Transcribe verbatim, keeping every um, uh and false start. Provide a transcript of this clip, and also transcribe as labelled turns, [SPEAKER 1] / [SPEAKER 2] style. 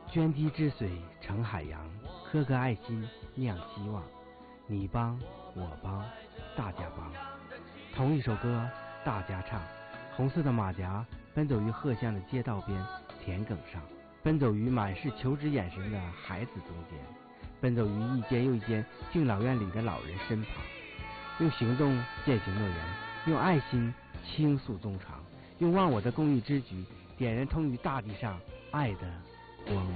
[SPEAKER 1] 涓滴之水成海洋，颗颗爱心酿希望。你帮我帮大家帮，同一首歌大家唱。红色的马甲奔走于荷香的街道边田埂上，奔走于满是求知眼神的孩子中间，奔走于一间又一间敬老院里的老人身旁，用行动践行诺言，用爱心倾诉衷肠，用忘我的公益之举点燃通于大地上爱的光芒。